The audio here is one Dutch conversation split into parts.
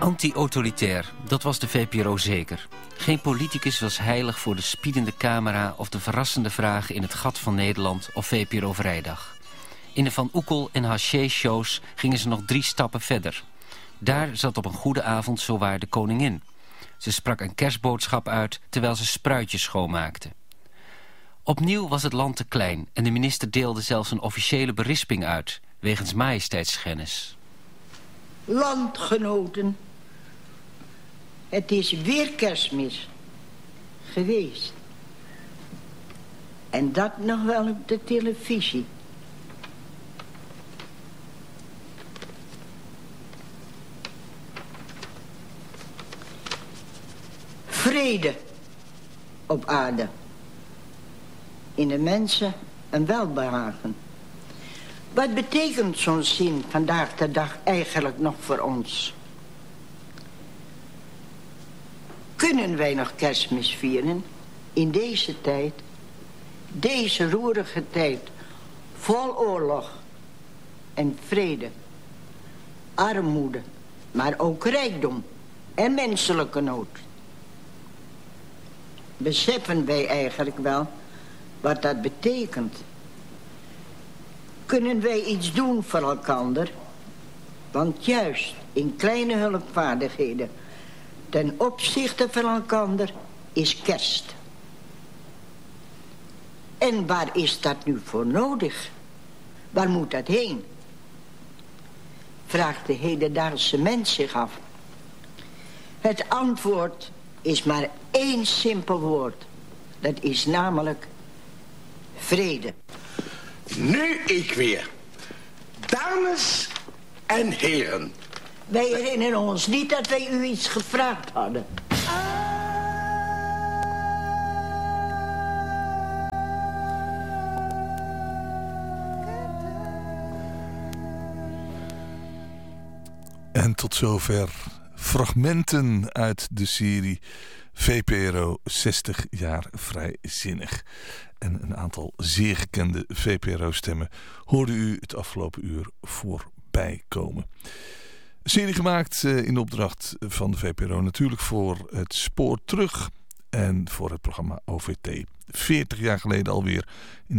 Anti-autoritair, dat was de VPRO zeker. Geen politicus was heilig voor de spiedende camera of de verrassende vragen in het gat van Nederland of VPRO Vrijdag. In de Van Oekel en Haché-shows gingen ze nog 3 stappen verder. Daar zat op een goede avond zowaar de koningin. Ze sprak een kerstboodschap uit terwijl ze spruitjes schoonmaakte. Opnieuw was het land te klein en de minister deelde zelfs een officiële berisping uit, wegens majesteitsschennis. Landgenoten, het is weer Kerstmis geweest. En dat nog wel op de televisie. Vrede op aarde. In de mensen een welbehagen. Wat betekent zo'n zin vandaag de dag eigenlijk nog voor ons? Kunnen wij nog Kerstmis vieren in deze tijd? Deze roerige tijd, vol oorlog en vrede. Armoede, maar ook rijkdom en menselijke nood. Beseffen wij eigenlijk wel wat dat betekent? Kunnen wij iets doen voor elkander? Want juist in kleine hulpvaardigheden ten opzichte van elkander is kerst. En waar is dat nu voor nodig? Waar moet dat heen? Vraagt de hedendaagse mens zich af. Het antwoord is maar 1 simpel woord. Dat is namelijk vrede. Nu ik weer. Dames en heren. Wij herinneren ons niet dat wij u iets gevraagd hadden. En tot zover fragmenten uit de serie VPRO 60 jaar vrijzinnig. En een aantal zeer gekende VPRO-stemmen hoorde u het afgelopen uur voorbij komen. Een serie gemaakt in opdracht van de VPRO natuurlijk voor het Spoor Terug en voor het programma OVT. 40 jaar geleden alweer, in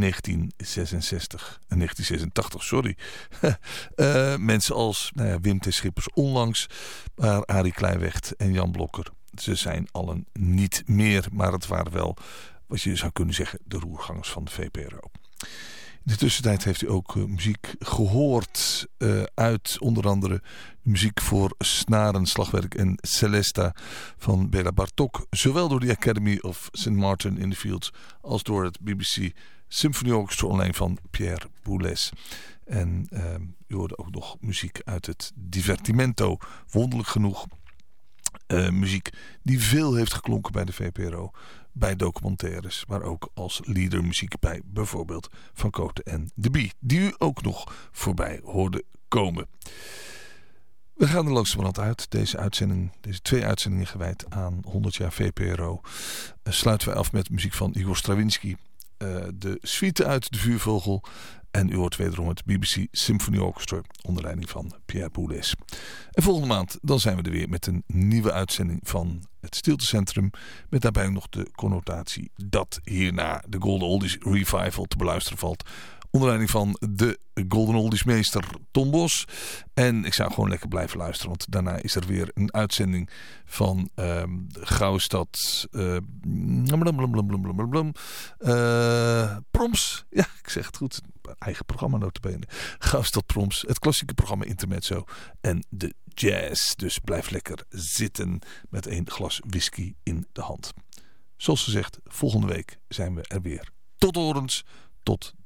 1986, sorry. Mensen als Wim T. Schippers onlangs, maar Arie Kleiweg en Jan Blokker. Ze zijn allen niet meer, maar het waren wel, wat je zou kunnen zeggen, de roergangers van de VPRO. In de tussentijd heeft u ook muziek gehoord uit onder andere muziek voor snaren, slagwerk en celesta van Béla Bartók. Zowel door de Academy of St. Martin in the Fields als door het BBC Symphony Orchestra online van Pierre Boulez. En u hoorde ook nog muziek uit het Divertimento, wonderlijk genoeg. Muziek die veel heeft geklonken bij de VPRO, bij documentaires, maar ook als liedermuziek bij bijvoorbeeld Van Cote en De Bie, die u ook nog voorbij hoorde komen. We gaan er langzamerhand uit. Deze 2 uitzendingen gewijd aan 100 jaar VPRO. Sluiten we af met muziek van Igor Stravinsky, de suite uit De Vuurvogel. En u hoort wederom het BBC Symphony Orchestra onder leiding van Pierre Boulez. En volgende maand dan zijn we er weer met een nieuwe uitzending van het Stiltecentrum. Met daarbij nog de connotatie dat hierna de Golden Oldies Revival te beluisteren valt. Onder leiding van de Golden Oldies meester Tom Bos. En ik zou gewoon lekker blijven luisteren. Want daarna is er weer een uitzending van Gauwstad Proms. Ja, ik zeg het goed. Eigen programma notabene. Gauwstad Proms. Het klassieke programma Intermezzo. En de jazz. Dus blijf lekker zitten met 1 glas whisky in de hand. Zoals gezegd, volgende week zijn we er weer. Tot horens. Tot